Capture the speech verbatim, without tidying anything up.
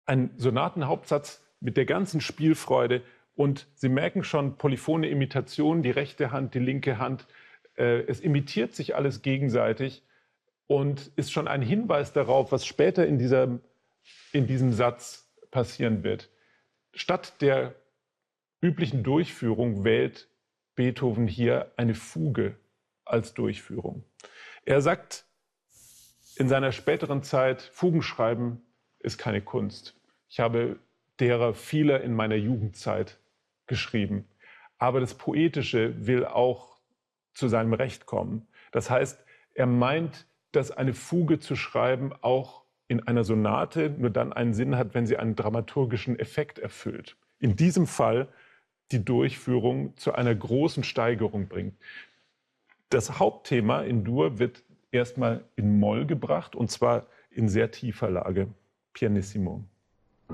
ein Sonatenhauptsatz mit der ganzen Spielfreude. Und Sie merken schon, polyphone Imitation, die rechte Hand, die linke Hand. Äh, es imitiert sich alles gegenseitig und ist schon ein Hinweis darauf, was später in, dieser, in diesem Satz passieren wird. Statt der üblichen Durchführung wählt Beethoven hier eine Fuge als Durchführung. Er sagt in seiner späteren Zeit, Fugenschreiben ist keine Kunst. Ich habe derer viele in meiner Jugendzeit geschrieben. Aber das Poetische will auch zu seinem Recht kommen. Das heißt, er meint, dass eine Fuge zu schreiben auch in einer Sonate nur dann einen Sinn hat, wenn sie einen dramaturgischen Effekt erfüllt. In diesem Fall die Durchführung zu einer großen Steigerung bringt. Das Hauptthema in Dur wird erstmal in Moll gebracht, und zwar in sehr tiefer Lage, pianissimo.